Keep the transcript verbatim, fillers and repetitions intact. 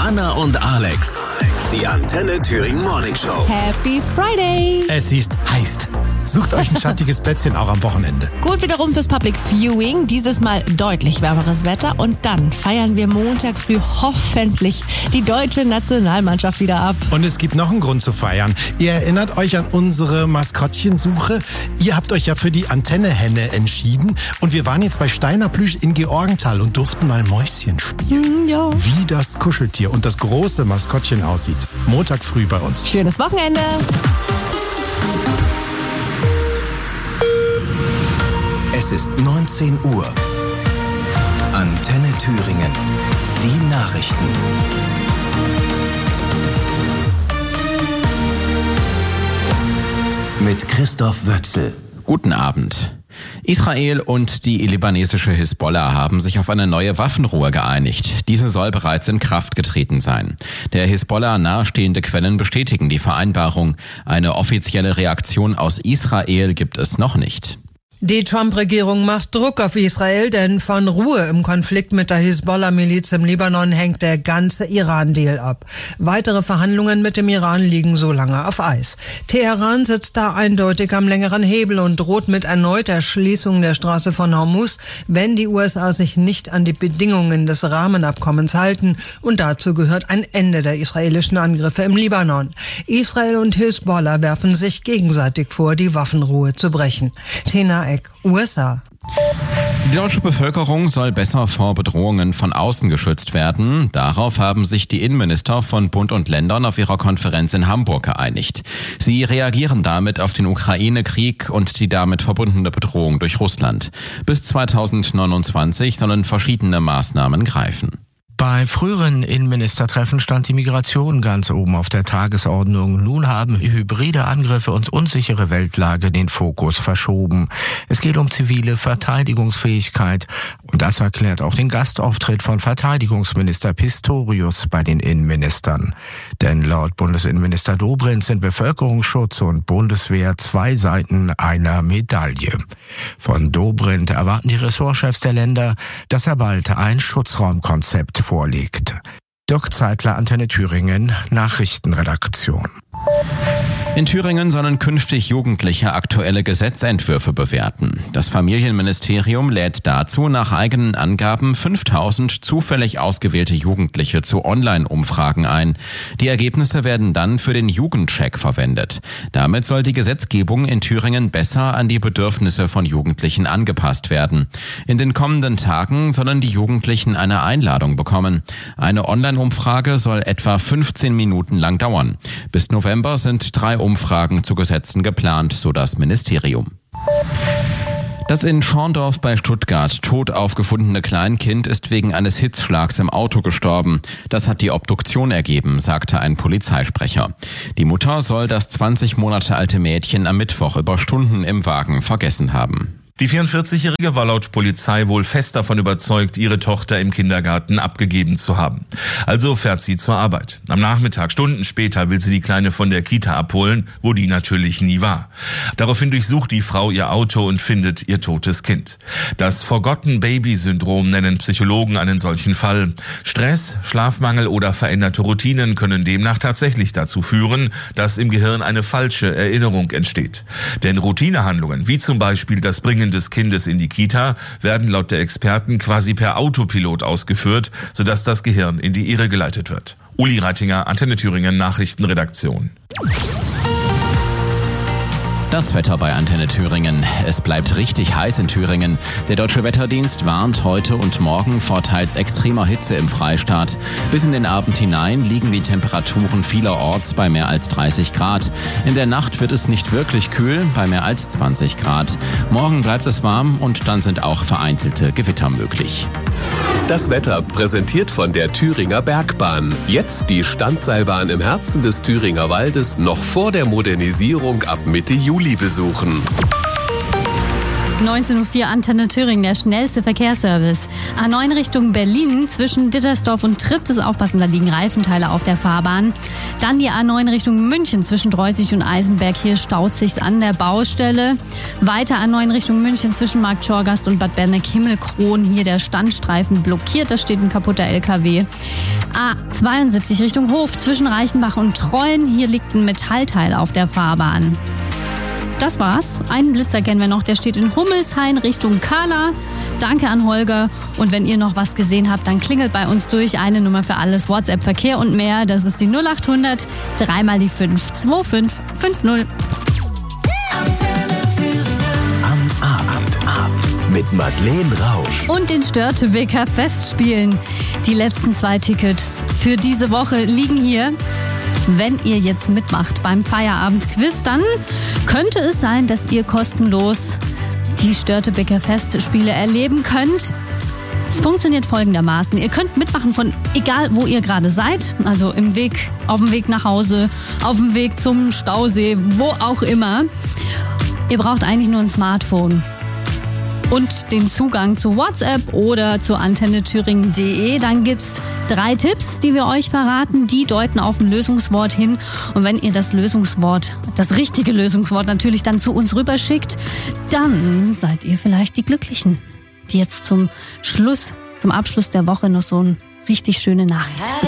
Anna und Alex. Die Antenne Thüringen Morning Show. Happy Friday! Es ist heiß. Sucht euch ein schattiges Plätzchen auch am Wochenende. Gut wiederum fürs Public Viewing. Dieses Mal deutlich wärmeres Wetter. Und dann feiern wir Montag früh hoffentlich die deutsche Nationalmannschaft wieder ab. Und es gibt noch einen Grund zu feiern. Ihr erinnert euch an unsere Maskottchensuche? Ihr habt euch ja für die Antenne-Henne entschieden. Und wir waren jetzt bei Steiner Plüsch in Georgenthal und durften mal Mäuschen spielen. Mm, ja. Wie das Kuscheltier und das große Maskottchen aussieht. Montag früh bei uns. Schönes Wochenende. Es ist neunzehn Uhr. Antenne Thüringen. Die Nachrichten. Mit Christoph Wötzel. Guten Abend. Israel und die libanesische Hisbollah haben sich auf eine neue Waffenruhe geeinigt. Diese soll bereits in Kraft getreten sein. Der Hisbollah nahestehende Quellen bestätigen die Vereinbarung. Eine offizielle Reaktion aus Israel gibt es noch nicht. Die Trump-Regierung macht Druck auf Israel, denn von Ruhe im Konflikt mit der Hisbollah-Miliz im Libanon hängt der ganze Iran-Deal ab. Weitere Verhandlungen mit dem Iran liegen so lange auf Eis. Teheran sitzt da eindeutig am längeren Hebel und droht mit erneuter Schließung der Straße von Hormuz, wenn die U S A sich nicht an die Bedingungen des Rahmenabkommens halten. Und dazu gehört ein Ende der israelischen Angriffe im Libanon. Israel und Hisbollah werfen sich gegenseitig vor, die Waffenruhe zu brechen. Tena U S A. Die deutsche Bevölkerung soll besser vor Bedrohungen von außen geschützt werden. Darauf haben sich die Innenminister von Bund und Ländern auf ihrer Konferenz in Hamburg geeinigt. Sie reagieren damit auf den Ukraine-Krieg und die damit verbundene Bedrohung durch Russland. Bis zweitausendneunundzwanzig sollen verschiedene Maßnahmen greifen. Bei früheren Innenministertreffen stand die Migration ganz oben auf der Tagesordnung. Nun haben hybride Angriffe und unsichere Weltlage den Fokus verschoben. Es geht um zivile Verteidigungsfähigkeit. Und das erklärt auch den Gastauftritt von Verteidigungsminister Pistorius bei den Innenministern. Denn laut Bundesinnenminister Dobrindt sind Bevölkerungsschutz und Bundeswehr zwei Seiten einer Medaille. Von Dobrindt erwarten die Ressortchefs der Länder, dass er bald ein Schutzraumkonzept vorliegt. Dirk Zeitler, Antenne Thüringen, Nachrichtenredaktion. In Thüringen sollen künftig Jugendliche aktuelle Gesetzentwürfe bewerten. Das Familienministerium lädt dazu nach eigenen Angaben fünftausend zufällig ausgewählte Jugendliche zu Online-Umfragen ein. Die Ergebnisse werden dann für den Jugendcheck verwendet. Damit soll die Gesetzgebung in Thüringen besser an die Bedürfnisse von Jugendlichen angepasst werden. In den kommenden Tagen sollen die Jugendlichen eine Einladung bekommen. Eine Online-Umfrage soll etwa fünfzehn Minuten lang dauern. Bis November sind drei Umfragen zu Gesetzen geplant, so das Ministerium. Das in Schorndorf bei Stuttgart tot aufgefundene Kleinkind ist wegen eines Hitzschlags im Auto gestorben. Das hat die Obduktion ergeben, sagte ein Polizeisprecher. Die Mutter soll das zwanzig Monate alte Mädchen am Mittwoch über Stunden im Wagen vergessen haben. Die vierundvierzigjährige war laut Polizei wohl fest davon überzeugt, ihre Tochter im Kindergarten abgegeben zu haben. Also fährt sie zur Arbeit. Am Nachmittag, Stunden später, will sie die Kleine von der Kita abholen, wo die natürlich nie war. Daraufhin durchsucht die Frau ihr Auto und findet ihr totes Kind. Das Forgotten-Baby-Syndrom nennen Psychologen einen solchen Fall. Stress, Schlafmangel oder veränderte Routinen können demnach tatsächlich dazu führen, dass im Gehirn eine falsche Erinnerung entsteht. Denn Routinehandlungen, wie zum Beispiel das Bringen des Kindes in die Kita, werden laut der Experten quasi per Autopilot ausgeführt, sodass das Gehirn in die Irre geleitet wird. Uli Reitinger, Antenne Thüringen, Nachrichtenredaktion. Das Wetter bei Antenne Thüringen. Es bleibt richtig heiß in Thüringen. Der Deutsche Wetterdienst warnt heute und morgen vor teils extremer Hitze im Freistaat. Bis in den Abend hinein liegen die Temperaturen vielerorts bei mehr als dreißig Grad. In der Nacht wird es nicht wirklich kühl, bei mehr als zwanzig Grad. Morgen bleibt es warm und dann sind auch vereinzelte Gewitter möglich. Das Wetter präsentiert von der Thüringer Bergbahn. Jetzt die Standseilbahn im Herzen des Thüringer Waldes noch vor der Modernisierung ab Mitte Juli besuchen. neunzehn Uhr vier Antenne Thüringen, der schnellste Verkehrsservice. A neun Richtung Berlin, zwischen Dittersdorf und Tripp ist aufpassen, da liegen Reifenteile auf der Fahrbahn. Dann die A neun Richtung München, zwischen Dreußig und Eisenberg, hier staut sich's an der Baustelle. Weiter A neun Richtung München, zwischen Markt Schorgast und Bad Berneck-Himmelkron, hier der Standstreifen blockiert, da steht ein kaputter L K W. A zweiundsiebzig Richtung Hof, zwischen Reichenbach und Treuen, hier liegt ein Metallteil auf der Fahrbahn. Das war's. Einen Blitzer kennen wir noch, der steht in Hummelshain Richtung Kahla. Danke an Holger. Und wenn ihr noch was gesehen habt, dann klingelt bei uns durch. Eine Nummer für alles, WhatsApp, Verkehr und mehr. Das ist die null acht hundert, dreimal die fünf, zwei fünf fünf null. Am Abend mit Madeleine Rausch. Und den Störtebeker Festspielen. Die letzten zwei Tickets für diese Woche liegen hier. Wenn ihr jetzt mitmacht beim Feierabendquiz, dann könnte es sein, dass ihr kostenlos die Störtebeker Festspiele erleben könnt. Es funktioniert folgendermaßen. Ihr könnt mitmachen von egal, wo ihr gerade seid. Also im Weg, auf dem Weg nach Hause, auf dem Weg zum Stausee, wo auch immer. Ihr braucht eigentlich nur ein Smartphone und den Zugang zu WhatsApp oder zu antenne thüringen punkt de. Dann gibt's drei Tipps, die wir euch verraten. Die deuten auf ein Lösungswort hin. Und wenn ihr das Lösungswort, das richtige Lösungswort natürlich dann zu uns rüberschickt, dann seid ihr vielleicht die Glücklichen, die jetzt zum Schluss, zum Abschluss der Woche noch so eine richtig schöne Nachricht bekommen.